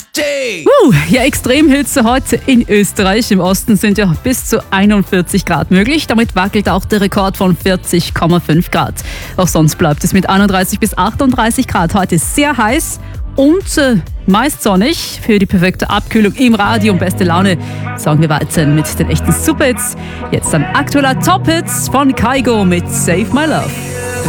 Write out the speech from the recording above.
Ja, Extremhitze heute in Österreich. Im Osten sind ja bis zu 41 Grad möglich. Damit wackelt auch der Rekord von 40,5 Grad. Auch sonst bleibt es mit 31 bis 38 Grad heute sehr heiß und meist sonnig. Für die perfekte Abkühlung im Radio und beste Laune sagen wir weiter mit den echten Superhits. Jetzt ein aktueller Top-Hits von Kygo mit Save My Love.